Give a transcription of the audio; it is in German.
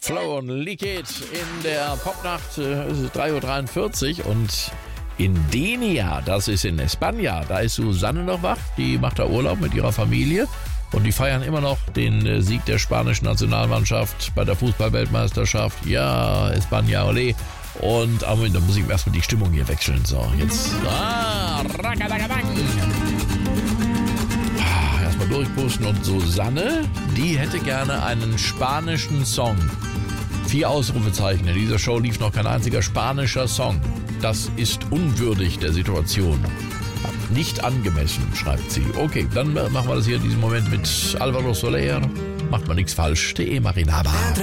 Flow und Leak It in der Popnacht, es ist 3.43 Uhr und in Denia, das ist in España, da ist Susanne noch wach, die macht da Urlaub mit ihrer Familie und die feiern immer noch den Sieg der spanischen Nationalmannschaft bei der Fußball-Weltmeisterschaft. Ja, España, ole. Und da muss ich erstmal die Stimmung hier wechseln. So, jetzt. Erstmal durchpusten. Und Susanne, die hätte gerne einen spanischen Song. 4 Ausrufezeichen. In dieser Show lief noch kein einziger spanischer Song. Das ist unwürdig der Situation. Nicht angemessen, schreibt sie. Okay, dann machen wir das hier in diesem Moment mit Alvaro Soler. Macht man nichts falsch. Marinaba.